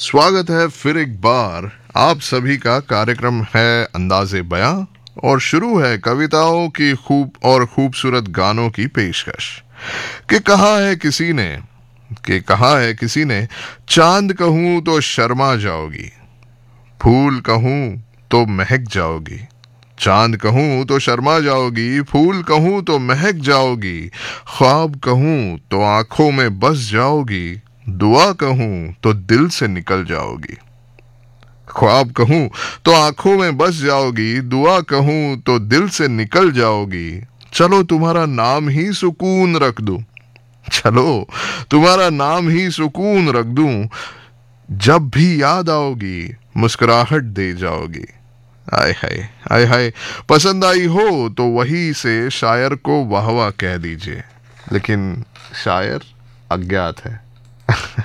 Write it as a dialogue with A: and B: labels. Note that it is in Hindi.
A: स्वागत है फिर एक बार आप सभी का। कार्यक्रम है अंदाज़े बयां और शुरू है कविताओं की खूबसूरत गानों की पेशकश। कहा है किसी ने चांद कहूं तो शर्मा जाओगी, फूल कहूं तो महक जाओगी। चांद कहूं तो शर्मा जाओगी, फूल कहूं तो महक जाओगी। ख्वाब कहूं तो आंखों में बस जाओगी, दुआ कहूं तो दिल से निकल जाओगी। ख्वाब कहूं तो आंखों में बस जाओगी, दुआ कहूं तो दिल से निकल जाओगी। चलो तुम्हारा नाम ही सुकून रख दूं, चलो तुम्हारा नाम ही सुकून रख दूं। जब भी याद आओगी मुस्कुराहट दे जाओगी। आय हाय आय हाय, पसंद आई हो तो वही से शायर को वाह वाह कह दीजिए, लेकिन शायर अज्ञात है।